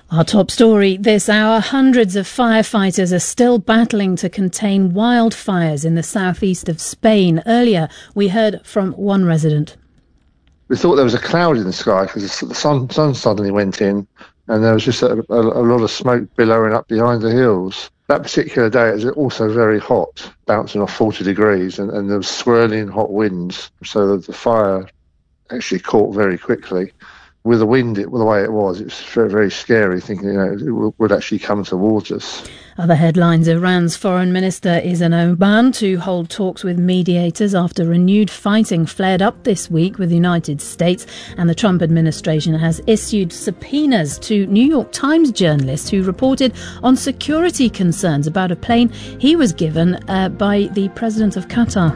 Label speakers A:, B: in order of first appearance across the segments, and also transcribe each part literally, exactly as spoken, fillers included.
A: Our top story this hour, hundreds of firefighters are still battling to contain wildfires in the southeast of Spain. Earlier, we heard from one resident.
B: We thought there was a cloud in the sky because the sun, sun suddenly went in and there was just a, a, a lot of smoke billowing up behind the hills. That particular day it was also very hot, bouncing off forty degrees, and, and there was swirling hot winds, so that the fire actually caught very quickly. With the wind, it, the way it was, it was very, very scary, thinking, you know, it would actually come towards us.
A: Other headlines: Iran's foreign minister is in Oman to hold talks with mediators after renewed fighting flared up this week with the United States, and the Trump administration has issued subpoenas to New York Times journalists who reported on security concerns about a plane he was given uh, by the president of Qatar.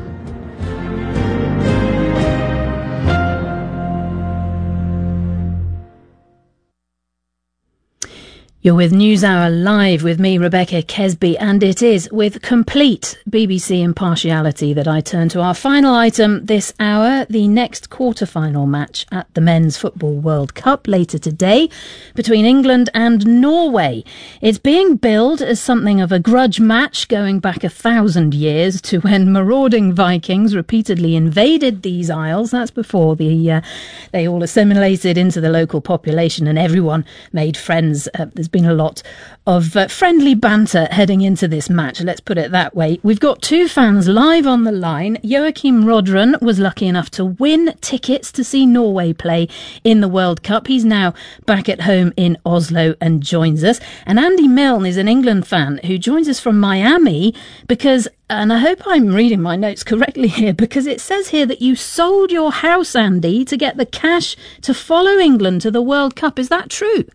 A: You're with NewsHour Live with me, Rebecca Kesby, and it is with complete B B C impartiality that I turn to our final item this hour, the next quarter-final match at the Men's Football World Cup later today between England and Norway. It's being billed as something of a grudge match going back a thousand years to when marauding Vikings repeatedly invaded these isles. That's before the uh, they all assimilated into the local population and everyone made friends. Uh, there's been a lot of uh, friendly banter heading into this match, let's put it that way. We've got two fans live on the line. Joachim Rodren was lucky enough to win tickets to see Norway play in the World Cup. He's now back at home in Oslo and joins us. And Andy Milne is an England fan who joins us from Miami because, and I hope I'm reading my notes correctly here, because it says here that you sold your house, Andy, to get the cash to follow England to the World Cup. Is that true?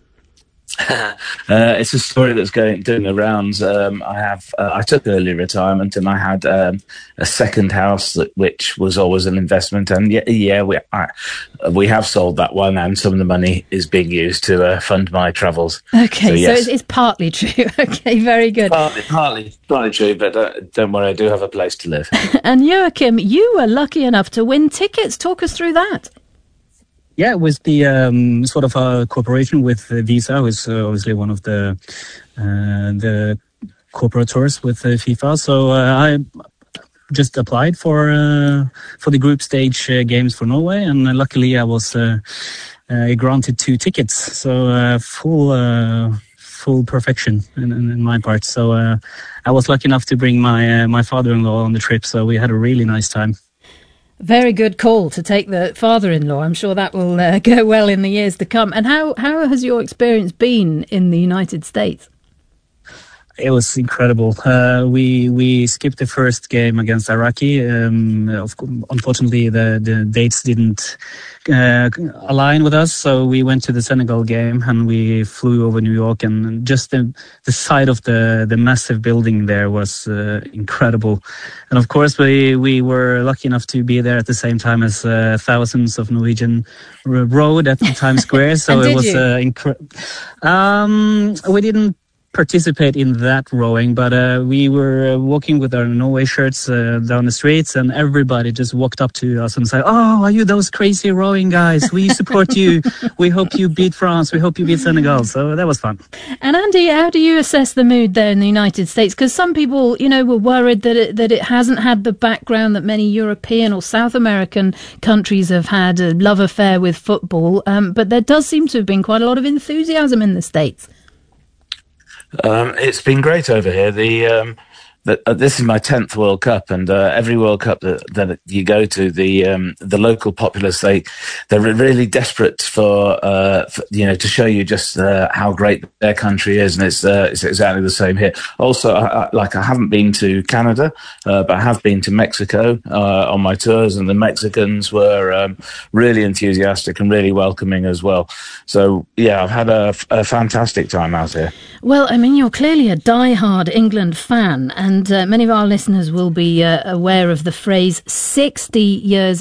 C: uh, it's a story that's going doing the rounds. Um, I have uh, I took early retirement, and I had um, a second house that, which was always an investment. And yeah, yeah, we I, we have sold that one, and some of the money is being used to uh, fund my travels.
A: Okay, so,
C: yes.
A: so it's, it's partly true. Okay, very good.
C: Partly, partly, partly true, but uh, don't worry, I do have a place to live.
A: And Joachim, you were lucky enough to win tickets. Talk us through that.
D: Yeah, with the um, sort of a cooperation with uh, Visa, who's uh, obviously one of the uh, the cooperators with uh, FIFA. So uh, I just applied for uh, for the group stage uh, games for Norway, and uh, luckily I was uh, uh, granted two tickets. So uh, full uh, full perfection in, in, in my part. So uh, I was lucky enough to bring my uh, my father-in-law on the trip. So we had a really nice time.
A: Very good call to take the father-in-law. I'm sure that will uh, go well in the years to come. And how, how has your experience been in the United States?
D: It was incredible. Uh, we we skipped the first game against Iraqi. Um, of, unfortunately, the, the dates didn't uh, align with us, so we went to the Senegal game and we flew over New York. And just the, the sight of the, the massive building there was uh, incredible. And of course, we, we were lucky enough to be there at the same time as uh, thousands of Norwegian rode at Times Square. So it was uh, incredible. Um, we didn't participate in that rowing, but uh, we were walking with our Norway shirts uh, down the streets, and everybody just walked up to us and said, "Oh, are you those crazy rowing guys? We support you. We hope you beat France. We hope you beat Senegal." So that was fun.
A: And Andy, how do you assess the mood there in the United States? Because some people, you know, were worried that it, that it hasn't had the background that many European or South American countries have had, a love affair with football. Um, but there does seem to have been quite a lot of enthusiasm in the States.
C: Um, it's been great over here. The, um, the uh, this is my tenth World Cup, and uh, every World Cup that, that you go to, the um, the local populace, they they're really desperate for, uh, for you know to show you just uh, how great their country is, and it's uh, it's exactly the same here. Also, I, I, like I haven't been to Canada, uh, but I have been to Mexico uh, on my tours, and the Mexicans were um, really enthusiastic and really welcoming as well. So yeah, I've had a, a fantastic time out here.
A: Well, I mean, you're clearly a die-hard England fan, and uh, many of our listeners will be uh, aware of the phrase sixty years